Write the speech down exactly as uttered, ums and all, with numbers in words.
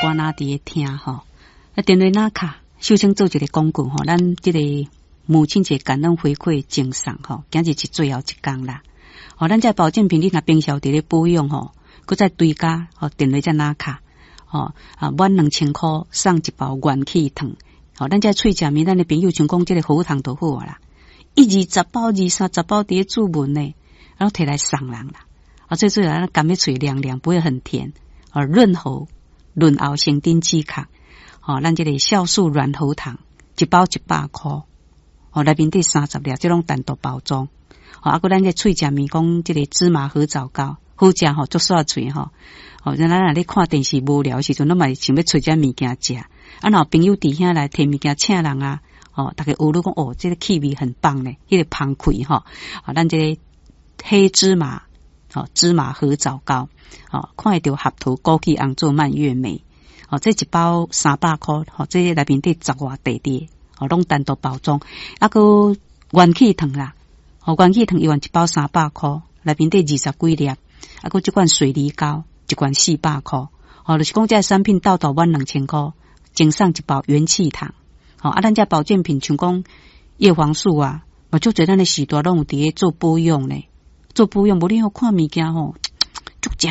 寡哪伫咧听吼。啊，电话哪卡，首先做一个广告吼，咱即个母亲节感恩回馈赠送吼，今日是最后一天啦。吼，咱这保健品你若平常伫咧保养吼，搁再追加吼，电话再哪卡，吼啊，满两千箍送一包元气糖。吼，咱这喙食面，咱的朋友像讲即个喉糖就好啦，一二十包、二三十包伫咧注文呢，然后摕来送人啦。啊，最最咱甘咩嘴凉凉，不会很甜，啊，润喉、润喉生津止咳。哦，咱这个酵素软喉糖一包一百块，哦，内面得三十粒，这种单独包装。哦，啊，搁咱这喙食面讲这个芝麻合枣糕，好食吼，足煞嘴吼。哦，咱若咧看电视无聊时阵，咱嘛想要找只物件食。啊，若朋友伫遐来摕物件请人啊，哦，大家学了讲哦，这个气味很棒咧，迄、那个芳气吼。啊，咱这个黑芝麻，哦，芝麻合枣糕，哦，看会到合桃枸杞红做蔓越莓。哦，这一包三百块，哦，这内面得十外地滴，哦，拢单独包装。啊，个元气糖啦，哦，元气糖一碗一包三百块，内面得二十几粒。啊，个这款水梨膏一罐四百块，哦，就是讲这产品到到满两千块，赠送一包元气糖。哦，啊，咱这保健品像讲叶黄素啊，嘛就做咱的许多拢有伫咧做保养咧，做保养无你好看物件吼，足正